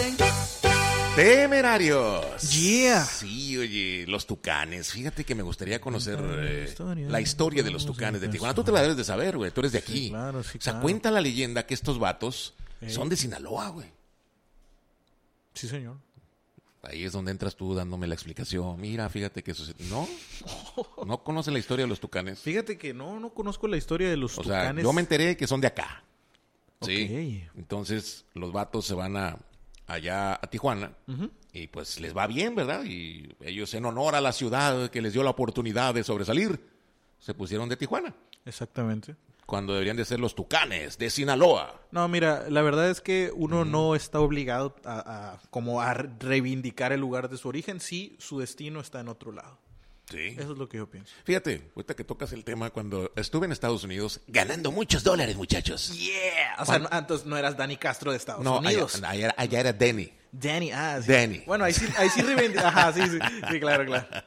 Temerarios. Yeah. Sí, oye, los Tucanes. Fíjate que me gustaría conocer la historia de los Tucanes de Tijuana. Tú te la debes de saber, güey. Tú eres de aquí. Sí, claro, sí, o sea, claro. cuenta la leyenda que estos vatos son de Sinaloa, güey. Sí, señor. Ahí es donde entras tú dándome la explicación. Mira, fíjate que eso... ¿No? ¿No conocen la historia de los Tucanes? Fíjate que no conozco la historia de los O sea, Tucanes. yo me enteré que son de acá. Sí. Ok. Entonces, los vatos se van allá a Tijuana y pues les va bien, ¿verdad? Y ellos, en honor a la ciudad que les dio la oportunidad de sobresalir, se pusieron de Tijuana, Exactamente. cuando deberían de ser los Tucanes de Sinaloa. No, mira, la verdad es que uno no está obligado a reivindicar el lugar de su origen si su destino está en otro lado. Sí. Eso es lo que yo pienso. Fíjate, ahorita que tocas el tema, cuando estuve en Estados Unidos, ganando muchos dólares, muchachos. Yeah. O sea, entonces no eras Danny Castro de Estados No, Unidos. allá era Denny. Danny, sí. Danny. Bueno, ahí sí Ajá, sí, claro.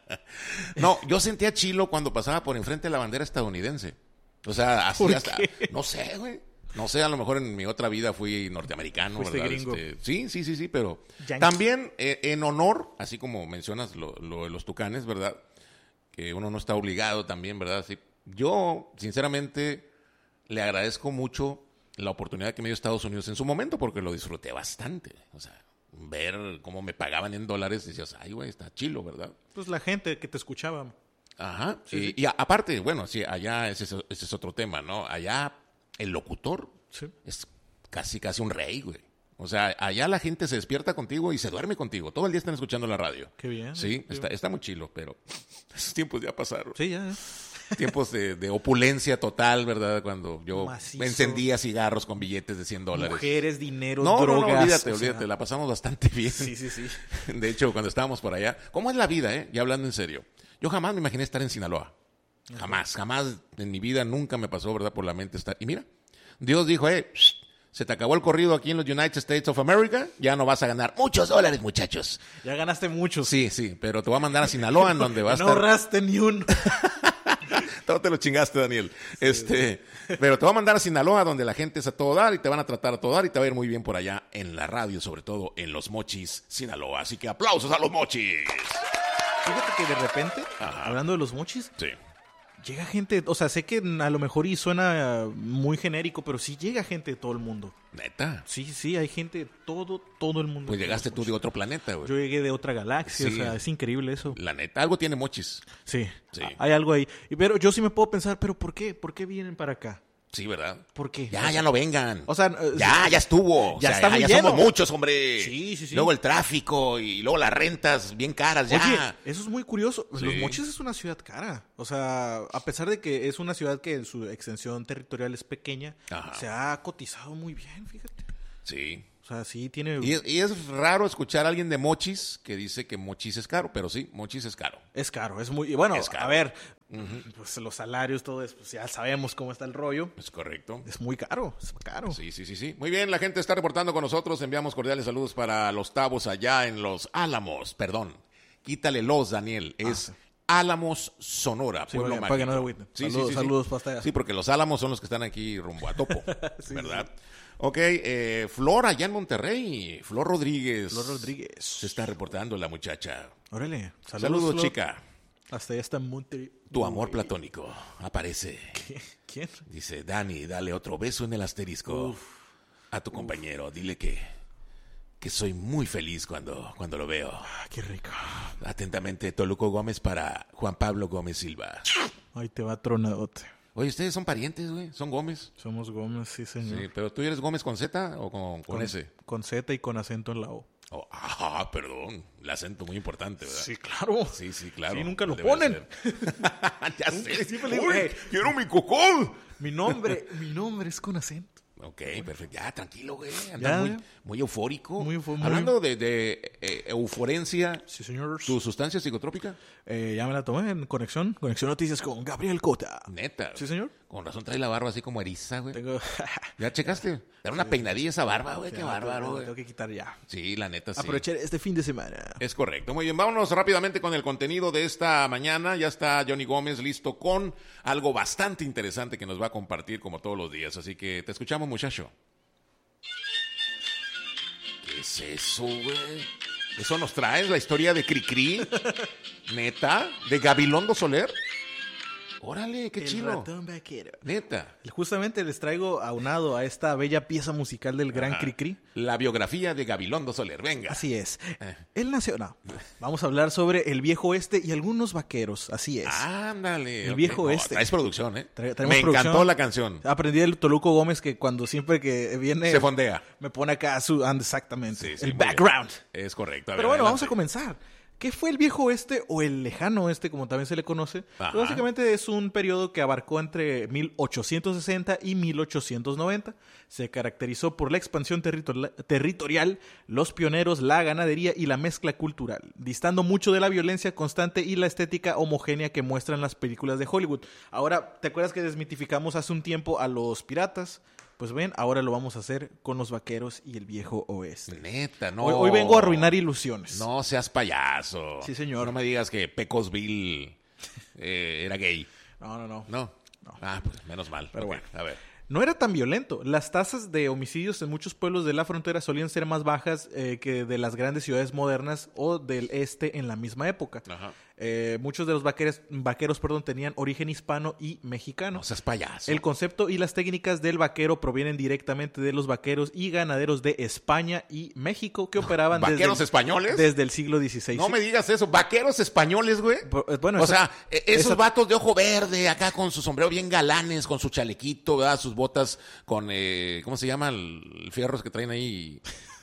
No, yo sentía chilo cuando pasaba por enfrente de la bandera estadounidense. O sea, así ¿Por hasta... qué? No sé, güey. No sé, a lo mejor en mi otra vida fui norteamericano, Fuiste ¿verdad? gringo. Sí, pero... Yankee. También, en honor, así como mencionas lo de los Tucanes, ¿verdad? Que uno no está obligado también, ¿verdad? Sí. Yo, sinceramente, le agradezco mucho la oportunidad que me dio Estados Unidos en su momento, porque lo disfruté bastante. O sea, ver cómo me pagaban en dólares, decías, ay, güey, está chilo, ¿verdad? Pues la gente que te escuchaba. Ajá. Sí. Y aparte, bueno, sí, allá ese es otro tema, ¿no? Allá el locutor Sí. es casi un rey, güey. O sea, allá la gente se despierta contigo y se duerme contigo. Todo el día están escuchando la radio. Qué bien. Sí, Qué está muy chilo, pero esos tiempos ya pasaron. Sí, ya. Tiempos de opulencia total, ¿verdad? Cuando yo Macizo. encendía cigarros con billetes de $100. Mujeres, dinero, No, drogas. olvídate, o sea, olvídate. La pasamos bastante bien. Sí. De hecho, cuando estábamos por allá, ¿cómo es la vida, Ya hablando en serio. Yo jamás me imaginé estar en Sinaloa. Jamás en mi vida nunca me pasó, ¿verdad? Por la mente estar. Y mira, Dios dijo, se te acabó el corrido aquí en los United States of America, ya no vas a ganar muchos dólares, muchachos. Ya ganaste muchos. Sí, pero te voy a mandar a Sinaloa, en donde vas a No estar... ahorraste ni uno. Todo te lo chingaste, Daniel. Pero te voy a mandar a Sinaloa, donde la gente es a todo dar y te van a tratar a todo dar y te va a ir muy bien por allá en la radio, sobre todo en Los Mochis, Sinaloa. Así que aplausos a Los Mochis. Fíjate que de repente, Ajá. hablando de los mochis, Sí. llega gente, o sea, sé que a lo mejor y suena muy genérico, pero sí llega gente de todo el mundo. Neta. Sí, hay gente de todo el mundo. Pues llegaste tú de Mochis. otro planeta, güey. Yo llegué de otra galaxia, Sí. o sea, es increíble eso. La neta, algo tiene Mochis. Sí, Sí. Hay algo ahí. Pero yo sí me puedo pensar, ¿pero por qué? ¿Por qué vienen para acá? Sí, ¿verdad? ¿Por qué? Ya no vengan. O sea, ya estuvo. Ya O sea, está muy ya lleno. somos muchos, hombre. Sí. Luego el tráfico y luego las rentas bien caras, ya. Oye, eso es muy curioso. Sí. Los Mochis es una ciudad cara. O sea, a pesar de que es una ciudad que su extensión territorial es pequeña, Ajá. se ha cotizado muy bien, fíjate. Sí. O sea, sí tiene... Y es raro escuchar a alguien de Mochis que dice que Mochis es caro, pero sí, Mochis es caro. Es caro, es muy... Bueno, Es caro. a ver, pues los salarios, todo eso, pues ya sabemos cómo está el rollo. Es correcto. Es muy caro, es caro. Sí. Muy bien, la gente está reportando con nosotros. Enviamos cordiales saludos para los Tavos allá en Los Álamos. Perdón, quítale los, Daniel. Es Álamos, Sonora, Sí, pueblo para que no se mágico. agüiten. Saludos para hasta allá. Sí, porque los Álamos son los que están aquí rumbo a Topo, Sí, ¿verdad? Ok, Flor allá en Monterrey. Flor Rodríguez. Flor Rodríguez. Se está reportando la muchacha. Órale, Saludos, Flor. chica. Hasta allá está Monterrey. Tu amor platónico aparece. ¿Quién? Dice, Dani, dale otro beso en el asterisco a tu compañero. Dile que soy muy feliz cuando lo veo. Ah, qué rico. Atentamente, Toluco Gómez para Juan Pablo Gómez Silva. Ahí te va tronadote. Oye, ustedes son parientes, güey. Son Gómez. Somos Gómez, sí, señor. Sí, pero tú eres Gómez con Z o con S. Con Z y con acento en la O. Oh, perdón. El acento muy importante, ¿verdad? Sí, claro. Sí, claro. Sí, nunca lo Debe ponen. ser. Ya sé. Siempre le digo, Uy, quiero mi cocón. Mi nombre es con acento. Ok, perfecto. Ya, tranquilo, güey. Ya, Anda ya. muy eufórico. Muy Hablando de euforencia, Sí, señor. ¿tu sustancia psicotrópica? Ya me la tomé en Conexión Noticias con Gabriel Cota. Neta. Sí, señor. Con razón trae la barba así como eriza, güey. Tengo... ¿Ya checaste? Era una peinadilla esa barba, güey. Qué Ya, bárbaro, güey. Tengo que quitar ya. Sí, la neta, sí. Aprovechar este fin de semana. Es correcto. Muy bien, vámonos rápidamente con el contenido de esta mañana. Ya está Johnny Gómez listo con algo bastante interesante que nos va a compartir como todos los días. Así que te escuchamos, muchacho. ¿Qué es eso, güey? ¿Eso nos traes la historia de Cricri? ¿Neta? ¿De Gabilondo Soler? Órale, qué chido. El ratón vaquero. Neta. Justamente les traigo aunado a esta bella pieza musical del gran Cricri. La biografía de Gabilondo Soler, venga. Así es. Él nació... No, vamos a hablar sobre el viejo oeste y algunos vaqueros. Así es. Ándale. El viejo oeste. Traes producción, ¿eh? Traemos Me encantó producción. la canción. Aprendí del Toluco Gómez que siempre que viene... Se fondea. Me pone acá exactamente. Sí, el muy background. bien. Es correcto. Pero bueno, vamos a comenzar. ¿Qué fue el viejo oeste o el lejano oeste, como también se le conoce? Pues básicamente es un periodo que abarcó entre 1860 y 1890. Se caracterizó por la expansión territorial, los pioneros, la ganadería y la mezcla cultural, distando mucho de la violencia constante y la estética homogénea que muestran las películas de Hollywood. Ahora, ¿te acuerdas que desmitificamos hace un tiempo a los piratas? Pues ven, ahora lo vamos a hacer con los vaqueros y el viejo oeste. Neta, no. Hoy vengo a arruinar ilusiones. No seas payaso. Sí, señor. No me digas que Pecosville era gay. No. ¿No? Ah, pues menos mal. Pero Okay, bueno. a ver. No era tan violento. Las tasas de homicidios en muchos pueblos de la frontera solían ser más bajas que de las grandes ciudades modernas o del este en la misma época. Ajá. Muchos de los vaqueros tenían origen hispano y mexicano. No seas payaso. El concepto y las técnicas del vaquero provienen directamente de los vaqueros y ganaderos de España y México que operaban ¿Vaqueros españoles? desde el siglo XVI. No me digas eso. ¿Vaqueros españoles, güey? Bueno, o sea, esos vatos de ojo verde, acá con su sombrero bien galanes, con su chalequito, ¿verdad? Sus botas con, ¿cómo se llama? El fierros que traen ahí...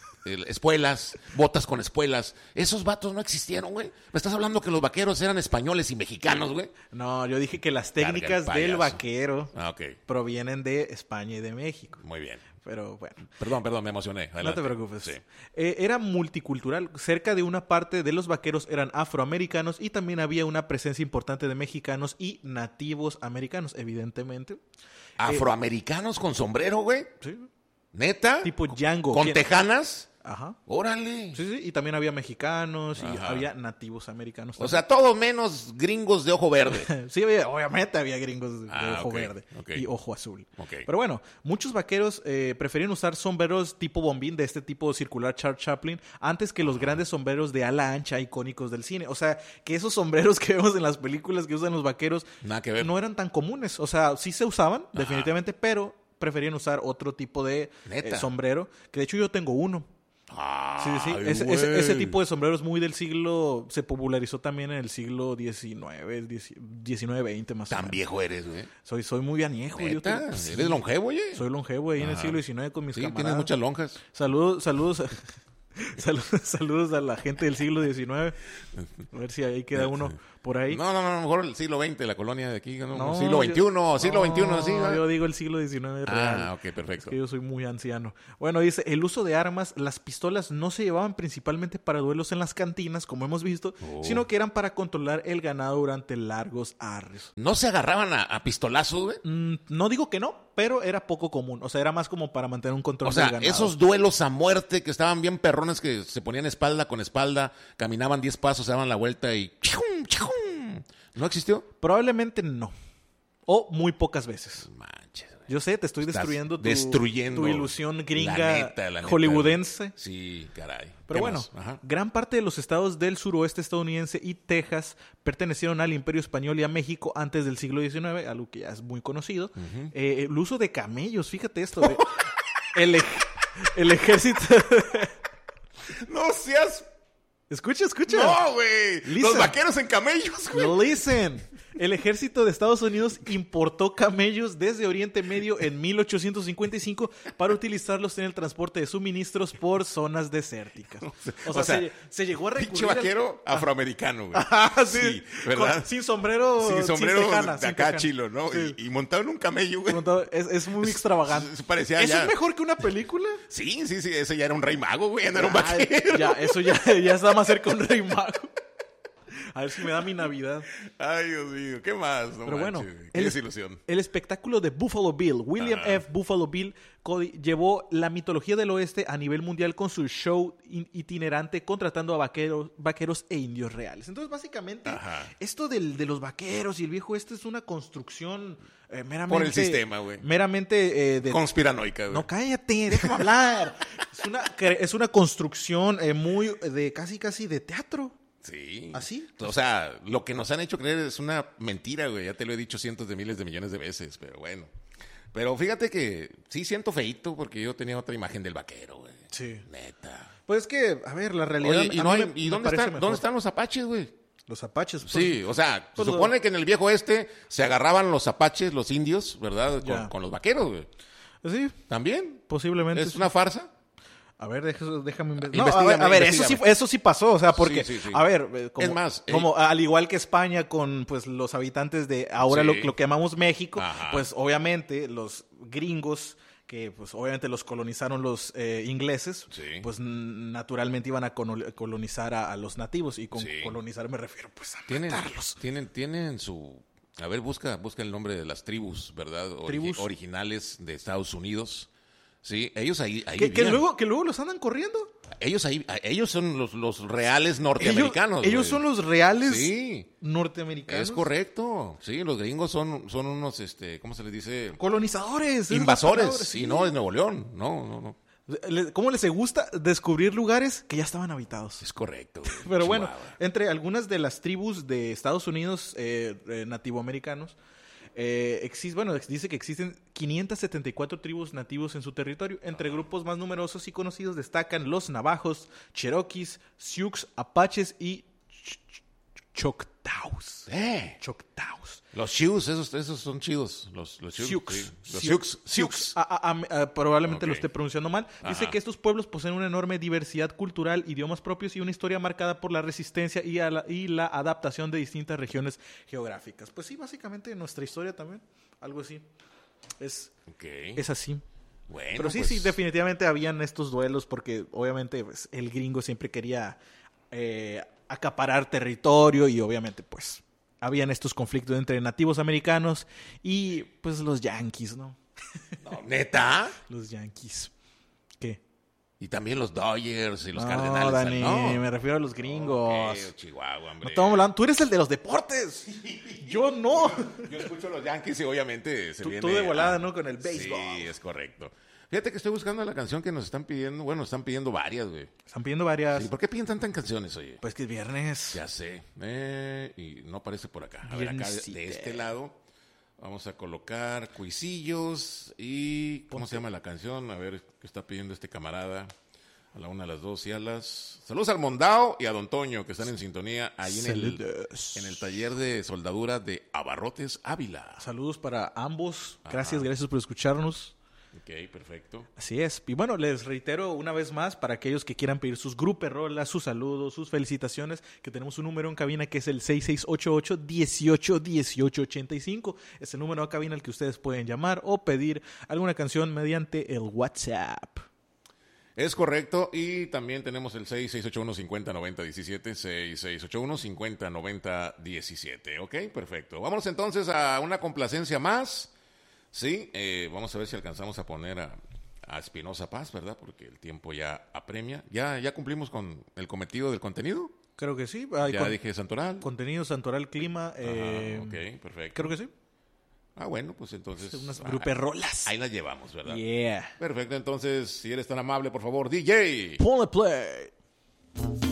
espuelas, botas con espuelas. Esos vatos no existieron, güey. Me estás hablando que los vaqueros eran españoles y mexicanos, güey. No, yo dije que las técnicas del vaquero provienen de España y de México. Muy bien. Pero bueno. Perdón, me emocioné. Adelante. No te preocupes. Sí. Era multicultural. Cerca de una parte de los vaqueros eran afroamericanos y también había una presencia importante de mexicanos y nativos americanos, evidentemente. ¿Afroamericanos con sombrero, güey? Sí. ¿Neta? Tipo Django. ¿Con tejanas? Ajá. Órale. Sí, y también había mexicanos y había nativos americanos también. O sea, todo menos gringos de ojo verde. Sí, obviamente había gringos de ojo verde y ojo azul. Pero bueno, muchos vaqueros preferían usar sombreros tipo bombín de este tipo circular Charles Chaplin antes que los grandes sombreros de ala ancha icónicos del cine. O sea, que esos sombreros que vemos en las películas que usan los vaqueros nada que ver. No eran tan comunes. O sea, sí se usaban, definitivamente, pero preferían usar otro tipo de sombrero, que de hecho yo tengo uno. Sí. Ese tipo de sombreros muy del siglo... Se popularizó también en el siglo XIX, XX, más o menos. ¿Tan viejo eres, güey? Soy muy añejo. ¿Eres longevo, oye? Soy longevo ahí en el siglo XIX con mis camaradas. Tienes muchas lonjas. Saludos a la gente del siglo XIX. A ver si ahí queda uno por ahí. No, mejor el siglo XX, la colonia de aquí. No, siglo XXI, así. ¿no? Yo digo el siglo XIX real. Ok, perfecto. Es que yo soy muy anciano. Bueno, dice, el uso de armas, las pistolas no se llevaban principalmente para duelos en las cantinas, como hemos visto, sino que eran para controlar el ganado durante largos arres. ¿No se agarraban a pistolazos, güey? No digo que no, pero era poco común. O sea, era más como para mantener un control del ganado. Esos duelos a muerte que estaban bien perrones, que se ponían espalda con espalda, caminaban 10 pasos, se daban la vuelta y... ¿No existió? Probablemente no. O muy pocas veces. Manches, güey. Yo sé, te estoy destruyendo tu ilusión gringa la neta, hollywoodense. Sí, caray. Pero bueno, gran parte de los estados del suroeste estadounidense y Texas pertenecieron al Imperio Español y a México antes del siglo XIX, algo que ya es muy conocido. El uso de camellos, fíjate esto. El ejército... No seas... Escucha. No, güey. Los vaqueros en camellos, güey. Listen. El ejército de Estados Unidos importó camellos desde Oriente Medio en 1855 para utilizarlos en el transporte de suministros por zonas desérticas. O sea, se llegó a recurrir... Pinche vaquero afroamericano, güey. Sí, ¿verdad? Sin sombrero sin tejana, de acá chilo, ¿no? Sí. Y montado en un camello, güey. Es muy extravagante. ¿Eso es mejor que una película? Sí. Ese ya era un rey mago, güey. No era un vaquero. Eso ya está más cerca de un rey mago. A ver si me da mi Navidad. Ay, Dios mío, ¿qué más? No Pero manches, bueno, qué desilusión. El espectáculo de Buffalo Bill, William F. Buffalo Bill Cody, llevó la mitología del oeste a nivel mundial con su show itinerante contratando a vaqueros e indios reales. Entonces, básicamente, esto de los vaqueros y el viejo oeste es una construcción meramente... Por el sistema, güey. Meramente... conspiranoica, güey. No, cállate, déjame hablar. Es una construcción muy de casi de teatro. Sí. ¿Así? O sea, lo que nos han hecho creer es una mentira, güey. Ya te lo he dicho cientos de miles de millones de veces, pero bueno. Pero fíjate que sí siento feíto porque yo tenía otra imagen del vaquero, güey. Sí. Neta. Pues es que, a ver, la realidad... Oye, ¿y dónde están los apaches, güey? Los apaches. Pues, sí, o sea, se supone que en el viejo oeste se agarraban los apaches, los indios, ¿verdad? Con los vaqueros, güey. Sí. ¿También? Posiblemente. ¿Es una farsa? A ver, déjame investigar. No, a ver, eso sí pasó, o sea, porque, sí. a ver, es más, como al igual que España con, pues, los habitantes de ahora lo que llamamos México, pues, obviamente, los gringos, que, pues, obviamente los colonizaron los ingleses, pues, naturalmente iban a colonizar a los nativos, y con colonizar me refiero, pues, a matarlos. Tienen su... A ver, busca el nombre de las tribus, ¿verdad? Originales de Estados Unidos. Sí, ellos ahí que luego los andan corriendo. Ellos son los reales norteamericanos. Ellos son los reales norteamericanos. Es correcto. Sí, los gringos son unos, ¿cómo se les dice? Colonizadores. Invasores. Sí, no, es Nuevo León. No. ¿Cómo les gusta descubrir lugares que ya estaban habitados? Es correcto. Pero bueno, entre algunas de las tribus de Estados Unidos nativoamericanos, dice que existen 574 tribus nativos en su territorio. Entre grupos más numerosos y conocidos destacan los navajos, cherokees, sioux, apaches y choctaws. Choctaws. Los sioux, esos son chidos. Los sioux. Sioux. Probablemente lo esté pronunciando mal. Dice que estos pueblos poseen una enorme diversidad cultural, idiomas propios y una historia marcada por la resistencia y la adaptación de distintas regiones geográficas. Pues sí, básicamente nuestra historia también, algo así. Es así. Bueno, pero sí, definitivamente habían estos duelos porque obviamente pues, el gringo siempre quería acaparar territorio y obviamente pues habían estos conflictos entre nativos americanos y pues los yanquis, ¿no? ¿Neta? Los yanquis. ¿Qué? Y también los Dodgers y los Cardenales. Dani, no, me refiero a los gringos. Chihuahua, hombre. No estamos hablando. Tú eres el de los deportes. Yo no. Yo escucho a los Yankees y obviamente se viene... Tú de volada, ¿no? Con el béisbol. Sí, es correcto. Fíjate que estoy buscando la canción que nos están pidiendo. Bueno, están pidiendo varias, güey. Están pidiendo varias. Sí, ¿por qué piden tantas canciones, oye? Pues que es viernes. Ya sé. Y no aparece por acá. A ver, acá de este lado vamos a colocar cuisillos y... ¿Cómo se llama la canción? A ver, ¿qué está pidiendo este camarada? A la una, a las dos y a las... Saludos al Mondao y a Don Toño, que están en sintonía ahí en el taller de soldadura de Abarrotes Ávila. Saludos para ambos. Gracias por escucharnos. Ok, perfecto. Así es. Y bueno, les reitero una vez más, para aquellos que quieran pedir sus gruperrolas, sus saludos, sus felicitaciones, que tenemos un número en cabina que es el 6688-181885. Es el número de cabina al que ustedes pueden llamar o pedir alguna canción mediante el WhatsApp. Es correcto, y también tenemos el 6681-509017, 6681-509017, ¿ok? Perfecto. Vamos entonces a una complacencia más, ¿sí? Vamos a ver si alcanzamos a poner a Espinosa Paz, ¿verdad? Porque el tiempo ya apremia. ¿Ya cumplimos con el cometido del contenido? Creo que sí. Dije Santoral. Contenido, Santoral, clima. Ok, perfecto. Creo que sí. Bueno, pues entonces... Unas gruperrolas. Ahí las llevamos, ¿verdad? Yeah. Perfecto, entonces, si eres tan amable, por favor, DJ. Ponle play.